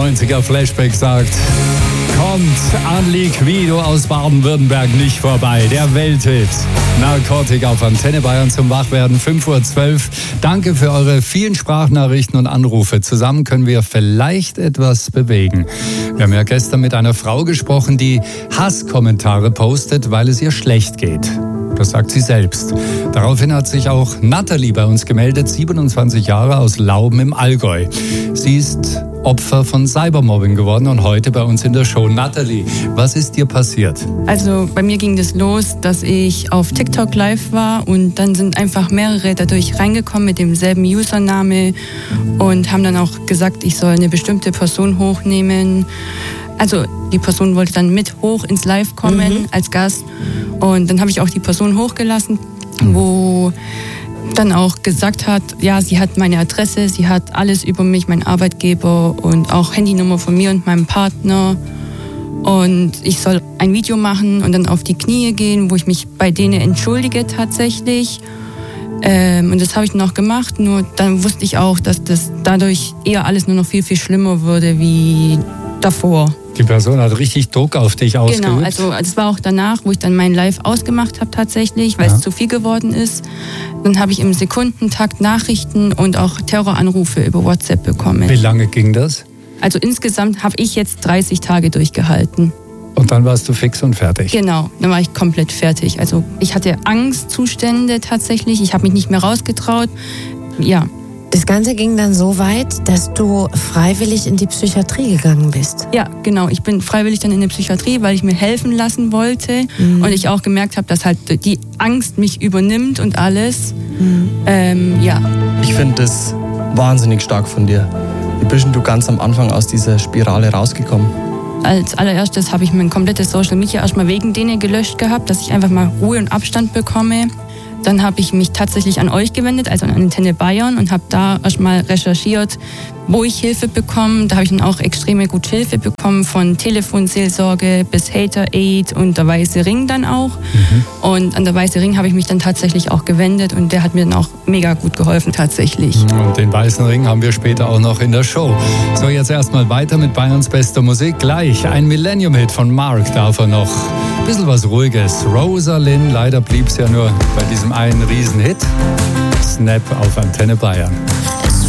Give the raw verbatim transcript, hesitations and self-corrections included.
neunziger Flashback sagt, kommt an Liquido aus Baden-Württemberg nicht vorbei. Der Welthit. Narkotik auf Antenne Bayern zum Wachwerden, fünf Uhr zwölf. Danke für eure vielen Sprachnachrichten und Anrufe. Zusammen können wir vielleicht etwas bewegen. Wir haben ja gestern mit einer Frau gesprochen, die Hasskommentare postet, weil es ihr schlecht geht. Das sagt sie selbst. Daraufhin hat sich auch Nathalie bei uns gemeldet, siebenundzwanzig Jahre, aus Lauben im Allgäu. Sie ist Opfer von Cybermobbing geworden und heute bei uns in der Show. Nathalie, was ist dir passiert? Also bei mir ging das los, dass ich auf TikTok live war und dann sind einfach mehrere dadurch reingekommen mit demselben Username und haben dann auch gesagt, ich soll eine bestimmte Person hochnehmen. Also die Person wollte dann mit hoch ins Live kommen mhm. als Gast und dann habe ich auch die Person hochgelassen, wo dann auch gesagt hat, ja, sie hat meine Adresse, sie hat alles über mich, mein Arbeitgeber und auch Handynummer von mir und meinem Partner. Und ich soll ein Video machen und dann auf die Knie gehen, wo ich mich bei denen entschuldige tatsächlich. Ähm, und das habe ich dann auch gemacht, nur dann wusste ich auch, dass das dadurch eher alles nur noch viel, viel schlimmer würde wie davor. Die Person hat richtig Druck auf dich ausgeübt. Genau, also es war auch danach, wo ich dann mein Live ausgemacht habe tatsächlich, weil ja. es zu viel geworden ist. Dann habe ich im Sekundentakt Nachrichten und auch Terroranrufe über WhatsApp bekommen. Wie lange ging das? Also insgesamt habe ich jetzt dreißig Tage durchgehalten. Und dann warst du fix und fertig? Genau, dann war ich komplett fertig. Also ich hatte Angstzustände tatsächlich, ich habe mich nicht mehr rausgetraut. Ja. Das Ganze ging dann so weit, dass du freiwillig in die Psychiatrie gegangen bist. Ja, genau. Ich bin freiwillig dann in die Psychiatrie, weil ich mir helfen lassen wollte. Mhm. Und ich auch gemerkt habe, dass halt die Angst mich übernimmt und alles. Mhm. Ähm, ja. Ich finde das wahnsinnig stark von dir. Wie bist du ganz am Anfang aus dieser Spirale rausgekommen? Als allererstes habe ich mein komplettes Social Media erstmal wegen denen gelöscht gehabt, dass ich einfach mal Ruhe und Abstand bekomme. Dann habe ich mich tatsächlich an euch gewendet, also an Antenne Bayern, und habe da erstmal recherchiert, wo ich Hilfe bekomme. Da habe ich dann auch extreme gut Hilfe bekommen, von Telefonseelsorge bis Hater Aid und der Weiße Ring dann auch. Mhm. Und an der Weiße Ring habe ich mich dann tatsächlich auch gewendet und der hat mir dann auch mega gut geholfen tatsächlich. Und den Weißen Ring haben wir später auch noch in der Show. So, jetzt erstmal weiter mit Bayerns bester Musik. Gleich ein Millennium-Hit von Mark, davon noch ein bisschen was Ruhiges. Rosalind, leider blieb es ja nur bei diesem einen Riesenhit. Snap auf Antenne Bayern.